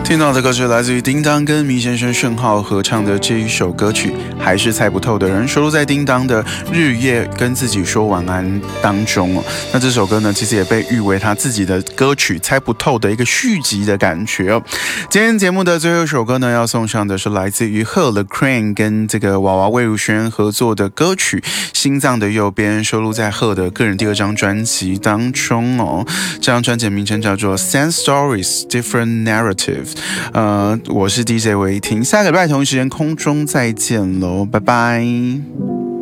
听到的歌曲来自于叮当跟迷先生盛浩合唱的这一首歌曲，还是猜不透的人，收录在叮当的《日夜跟自己说晚安》当中哦。那这首歌呢，其实也被誉为他自己的歌曲猜不透的一个续集的感觉哦。今天节目的最后一首歌呢，要送上的是来自于贺了 Crane 跟这个娃娃魏如萱合作的歌曲《心脏的右边》，收录在贺的个人第2张专辑当中哦。这张专辑的名称叫做 Same Stories Different Narratives。我是 DJ 维婷，下个礼拜同一时间空中再见喽，拜拜。